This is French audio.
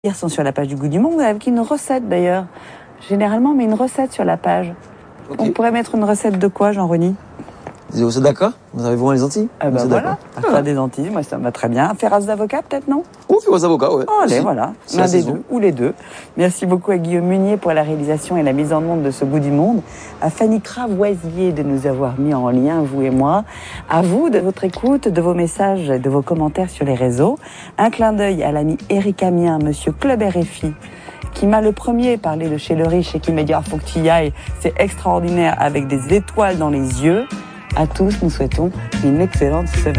Ils sont sur la page du Goût du Monde avec une recette d'ailleurs. Généralement, on met une recette sur la page. Okay. On pourrait mettre une recette de quoi, Jean-René? Des recettes d'Aka? Vous avez vraiment les Antilles? Ah ben voilà, faire des Antilles, moi ça me va très bien. Ferras d'avocat peut-être, non? Oh, Ferras d'avocat, ouais. Oh, allez, voilà, l'un des deux, ou les deux. Merci beaucoup à Guillaume Munier pour la réalisation et la mise en onde de ce Goût du Monde. À Fanny Cravoisier de nous avoir mis en lien, vous et moi. À vous de votre écoute, de vos messages, de vos commentaires sur les réseaux. Un clin d'œil à l'ami Eric Amien, monsieur Club RFI, qui m'a le premier parlé de Chez le Riche et qui m'a dit « Ah, faut que tu y ailles, c'est extraordinaire » avec des étoiles dans les yeux. À tous, nous souhaitons une excellente semaine.